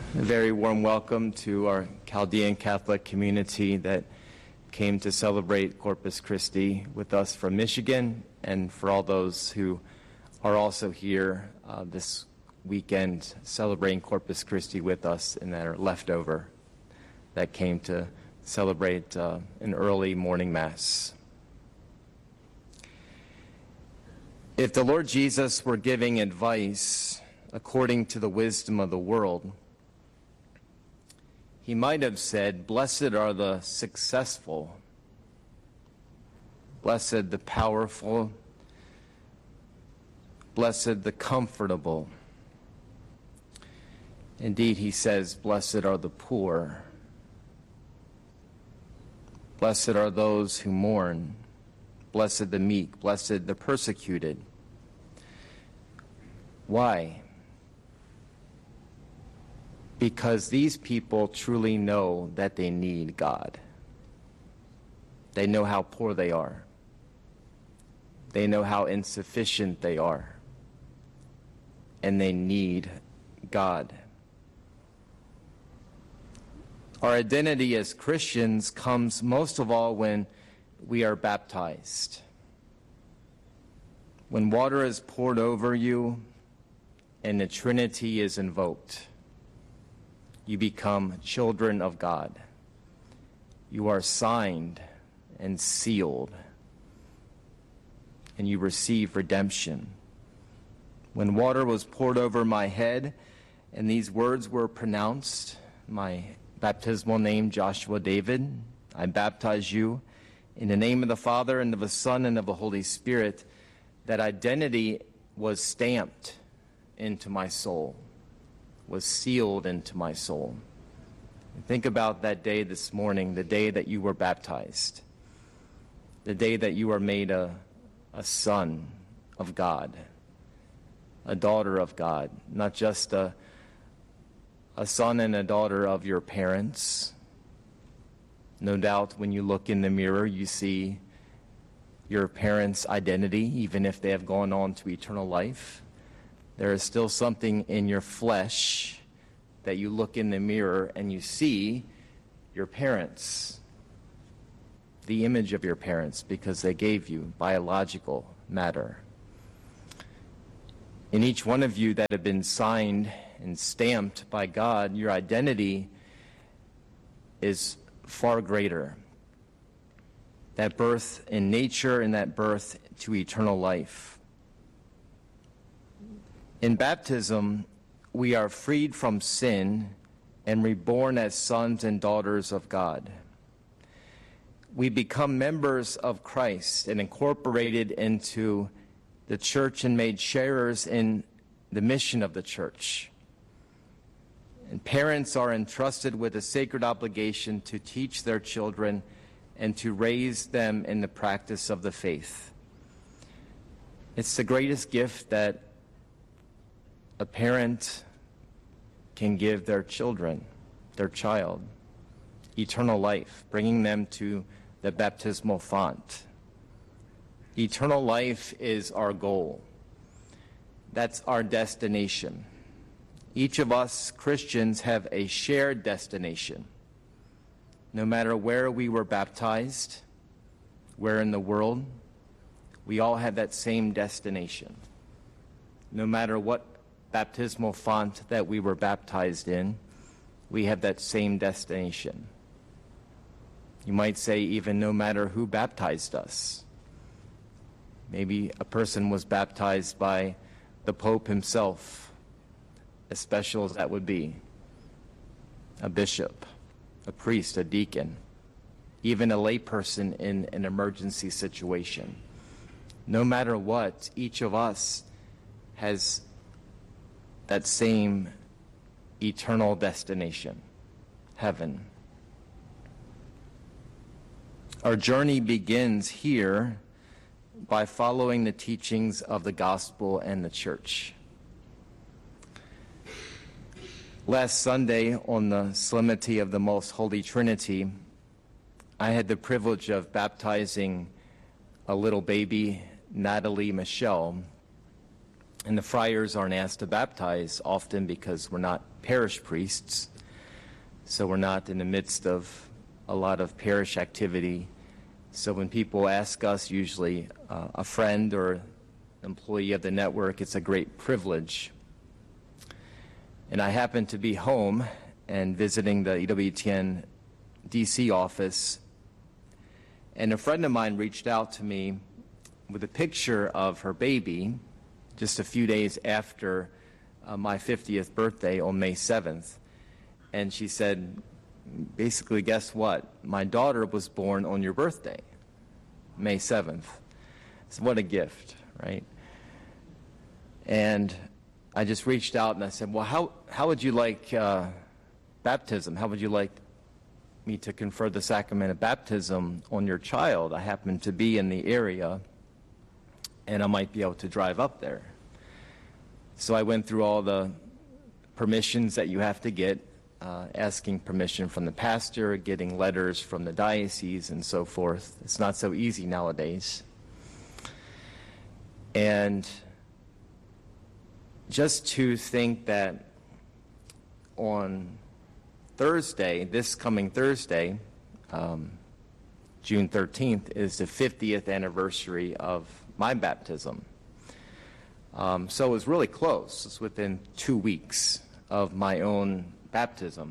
A very warm welcome to our Chaldean Catholic community that came to celebrate Corpus Christi with us from Michigan, and for all those who are also here this weekend celebrating Corpus Christi with us and that are left over that came to celebrate an early morning Mass. If the Lord Jesus were giving advice according to the wisdom of the world, he might have said, "Blessed are the successful, blessed the powerful, blessed the comfortable." Indeed, he says, "Blessed are the poor, blessed are those who mourn, blessed the meek, blessed the persecuted." Why? Because these people truly know that they need God. They know how poor they are. They know how insufficient they are. And they need God. Our identity as Christians comes most of all when we are baptized. When water is poured over you and the Trinity is invoked, you become children of God. You are signed and sealed, and you receive redemption. When water was poured over my head and these words were pronounced, my baptismal name, Joshua David, I baptize you in the name of the Father and of the Son and of the Holy Spirit, that identity was stamped into my soul, was sealed into my soul. Think about that day this morning, the day that you were baptized, the day that you were made a son of God, a daughter of God, not just a son and a daughter of your parents. No doubt when you look in the mirror, you see your parents' identity, even if they have gone on to eternal life. There is still something in your flesh that you look in the mirror and you see your parents, the image of your parents, because they gave you biological matter. In each one of you that have been signed and stamped by God, your identity is far greater. That birth in nature and that birth to eternal life. In baptism, we are freed from sin and reborn as sons and daughters of God. We become members of Christ and incorporated into the church and made sharers in the mission of the church. And parents are entrusted with a sacred obligation to teach their children and to raise them in the practice of the faith. It's the greatest gift that a parent can give their children, their child, eternal life, bringing them to the baptismal font. Eternal life is our goal. That's our destination. Each of us Christians have a shared destination. No matter where we were baptized, where in the world, we all have that same destination. No matter what baptismal font that we were baptized in, we have that same destination. You might say even no matter who baptized us. Maybe a person was baptized by the Pope himself, as special as that would be, a bishop, a priest, a deacon, even a layperson in an emergency situation. No matter what, each of us has that same eternal destination, heaven. Our journey begins here by following the teachings of the gospel and the church. Last Sunday, on the Solemnity of the Most Holy Trinity, I had the privilege of baptizing a little baby, Natalie Michelle, And the friars aren't asked to baptize often because we're not parish priests, so we're not in the midst of a lot of parish activity. So when people ask us, usually a friend or employee of the network, it's a great privilege. And I happened to be home and visiting the EWTN DC office, and a friend of mine reached out to me with a picture of her baby just a few days after my 50th birthday on May 7th. And she said, basically, guess what? My daughter was born on your birthday, May 7th. So what a gift, right? And I just reached out and I said, well, how would you like baptism? How would you like me to confer the sacrament of baptism on your child? I happen to be in the area, and I might be able to drive up there. So I went through all the permissions that you have to get, asking permission from the pastor, getting letters from the diocese, and so forth. It's not so easy nowadays. And just to think that on Thursday, this coming Thursday, June 13th, is the 50th anniversary of my baptism. So it was really close. It's within 2 weeks of my own baptism.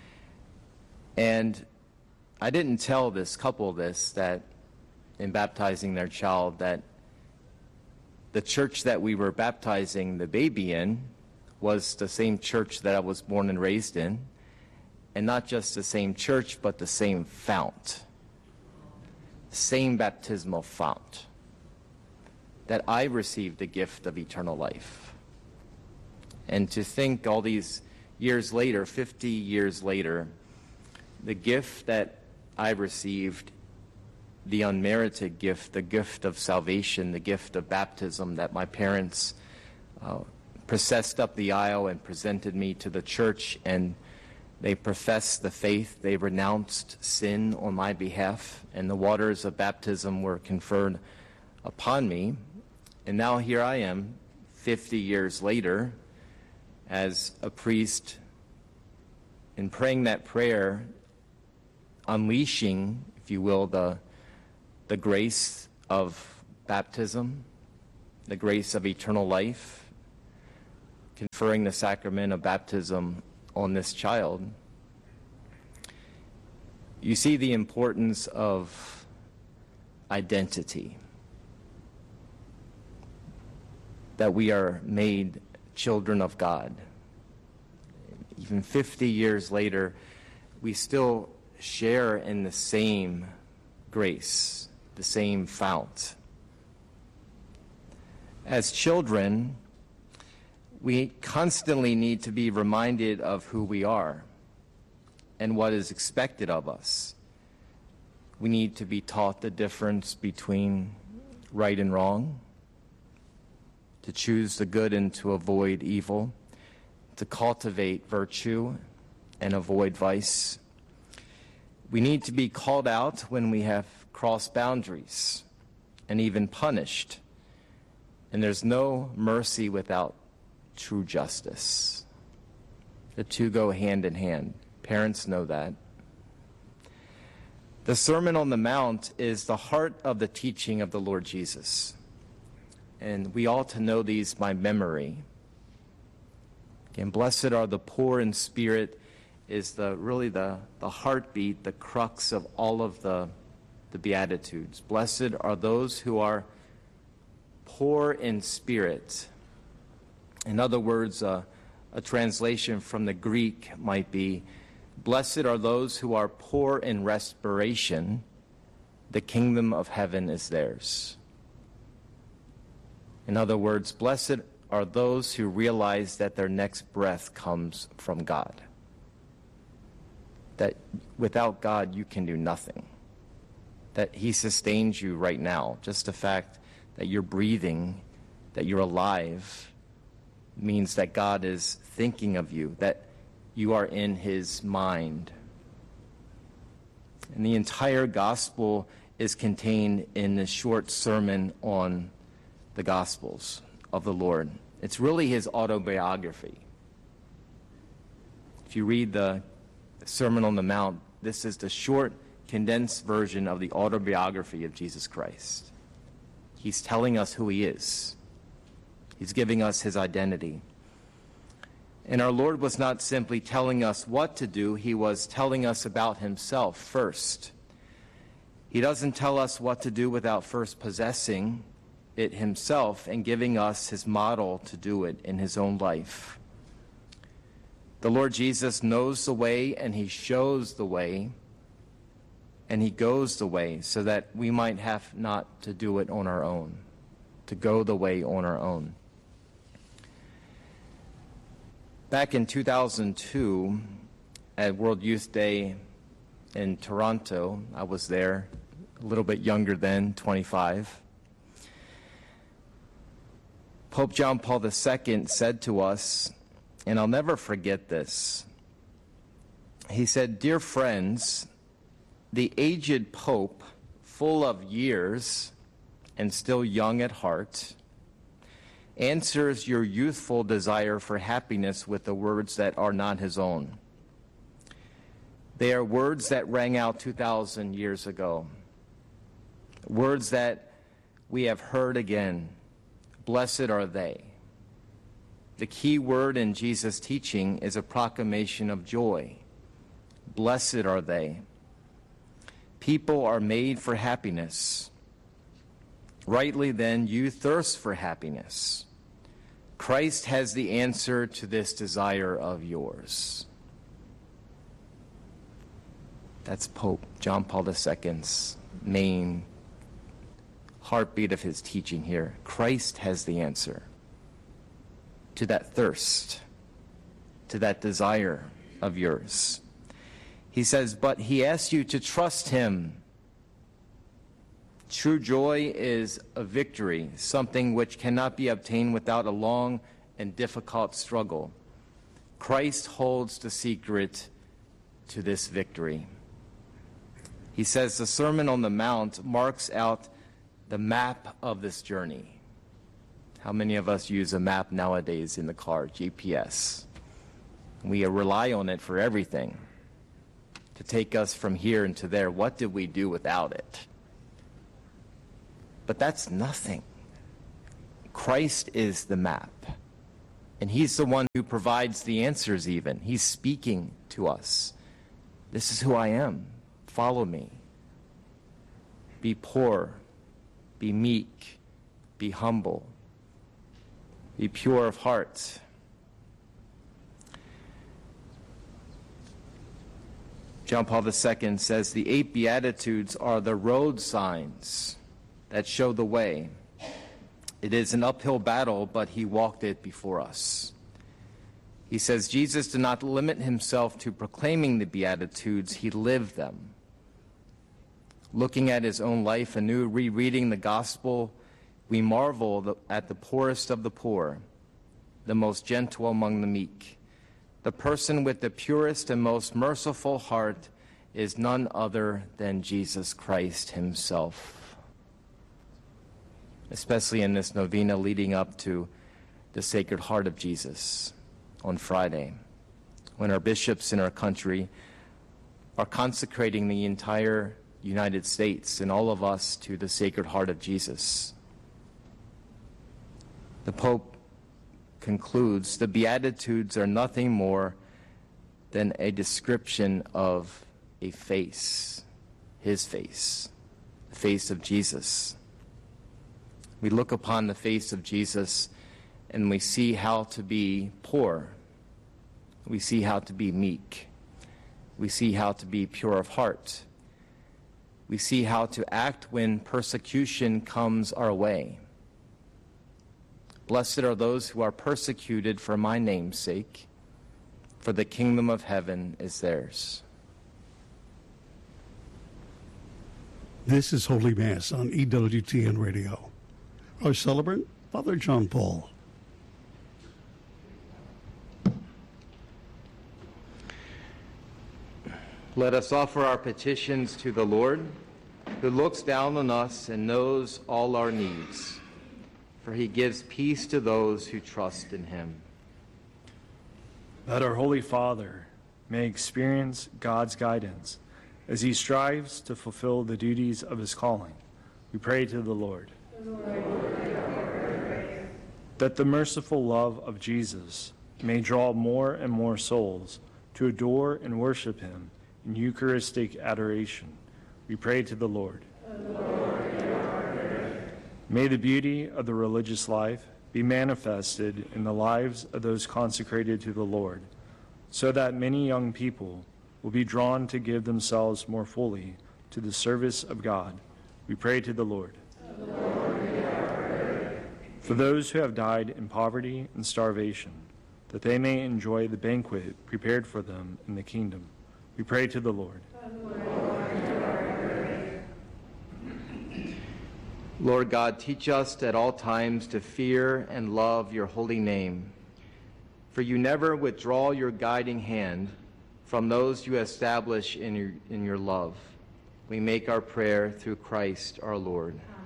And I didn't tell this couple this, that in baptizing their child, that the church that we were baptizing the baby in was the same church that I was born and raised in. And not just the same church, but the same fount. Same baptismal fount. That I received the gift of eternal life. And to think all these years later, 50 years later, the gift that I received, the unmerited gift, the gift of salvation, the gift of baptism that my parents processed up the aisle and presented me to the church, and they professed the faith. They renounced sin on my behalf, and the waters of baptism were conferred upon me. And now here I am, 50 years later, as a priest, in praying that prayer, unleashing, if you will, the grace of baptism, the grace of eternal life, conferring the sacrament of baptism on this child. You see the importance of identity, that we are made children of God. Even 50 years later, we still share in the same grace, the same fount. As children, we constantly need to be reminded of who we are and what is expected of us. We need to be taught the difference between right and wrong, to choose the good and to avoid evil, to cultivate virtue and avoid vice. We need to be called out when we have crossed boundaries and even punished. And there's no mercy without true justice. The two go hand in hand. Parents know that. The Sermon on the Mount is the heart of the teaching of the Lord Jesus. And we ought to know these by memory. Again, blessed are the poor in spirit is really the heartbeat, the crux of all of the Beatitudes. Blessed are those who are poor in spirit. In other words, a translation from the Greek might be, blessed are those who are poor in respiration, the kingdom of heaven is theirs. In other words, blessed are those who realize that their next breath comes from God. That without God, you can do nothing. That He sustains you right now. Just the fact that you're breathing, that you're alive, means that God is thinking of you, that you are in His mind. And the entire gospel is contained in this short sermon on the Gospels of the Lord. It's really his autobiography. If you read the Sermon on the Mount, this is the short, condensed version of the autobiography of Jesus Christ. He's telling us who he is. He's giving us his identity. And our Lord was not simply telling us what to do, he was telling us about himself first. He doesn't tell us what to do without first possessing it himself and giving us his model to do it in his own life. The Lord Jesus knows the way, and he shows the way, and he goes the way so that we might have not to do it on our own, to go the way on our own. Back in 2002, at World Youth Day in Toronto, I was there, a little bit younger then, 25. Pope John Paul II said to us, and I'll never forget this, he said, "Dear friends, the aged Pope, full of years and still young at heart, answers your youthful desire for happiness with the words that are not his own. They are words that rang out 2,000 years ago, words that we have heard again. Blessed are they." The key word in Jesus' teaching is a proclamation of joy. Blessed are they. People are made for happiness. Rightly then, you thirst for happiness. Christ has the answer to this desire of yours. That's Pope John Paul II's main heartbeat of his teaching here. Christ has the answer to that thirst, to that desire of yours. He says, but he asks you to trust him. True joy is a victory, something which cannot be obtained without a long and difficult struggle. Christ holds the secret to this victory. He says the Sermon on the Mount marks out the map of this journey. How many of us use a map nowadays in the car, GPS? We rely on it for everything, to take us from here and to there. What did we do without it? But that's nothing. Christ is the map. And he's the one who provides the answers even. He's speaking to us. This is who I am. Follow me. Be poor. Be meek. Be humble. Be pure of heart. John Paul II says the 8 Beatitudes are the road signs that show the way. It is an uphill battle, but he walked it before us. He says Jesus did not limit himself to proclaiming the Beatitudes, he lived them. Looking at his own life anew, rereading the gospel, we marvel at the poorest of the poor, the most gentle among the meek. The person with the purest and most merciful heart is none other than Jesus Christ himself. Especially in this novena leading up to the Sacred Heart of Jesus on Friday, when our bishops in our country are consecrating the entire United States and all of us to the Sacred Heart of Jesus. The Pope concludes, the Beatitudes are nothing more than a description of a face, his face, the face of Jesus. We look upon the face of Jesus and we see how to be poor. We see how to be meek. We see how to be pure of heart. We see how to act when persecution comes our way. Blessed are those who are persecuted for my name's sake, for the kingdom of heaven is theirs. This is Holy Mass on EWTN Radio. Our celebrant, Father John Paul. Let us offer our petitions to the Lord, who looks down on us and knows all our needs. for he gives peace to those who trust in him. That our Holy Father may experience God's guidance as he strives to fulfill the duties of his calling, we pray to the Lord. That the merciful love of Jesus may draw more and more souls to adore and worship him in Eucharistic adoration, we pray to the Lord. May the beauty of the religious life be manifested in the lives of those consecrated to the Lord, so that many young people will be drawn to give themselves more fully to the service of God. We pray to the Lord. For those who have died in poverty and starvation, that they may enjoy the banquet prepared for them in the kingdom, we pray to the Lord. Lord God, teach us at all times to fear and love your holy name. For you never withdraw your guiding hand from those you establish in your love. We make our prayer through Christ our Lord.